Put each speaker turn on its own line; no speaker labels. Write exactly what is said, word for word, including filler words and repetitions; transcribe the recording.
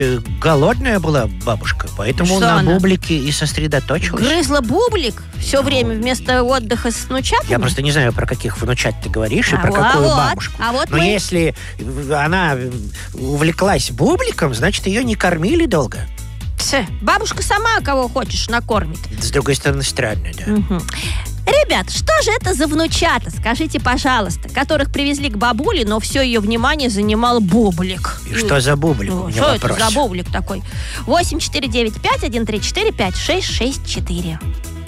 Голодная была бабушка, поэтому
Что
на
она?
бублике и сосредоточилась.
Грызла бублик все время вместо отдыха с внучатами?
Я просто не знаю, про каких внучат ты говоришь и
А
про
вот,
какую
а вот,
бабушку.
а вот
Но
мы-
если она увлеклась бубликом, значит, ее не кормили долго.
Тьфу, бабушка сама кого хочешь накормит.
С другой стороны, странно, да.
Мгм. Ребят, что же это за внучата, скажите, пожалуйста, которых привезли к бабуле, но все ее внимание занимал бублик?
И что за бублик?
Ну,
У меня
что
вопрос.
это за бублик такой? восемь четыре девять пять один три четыре пять шесть шесть четыре.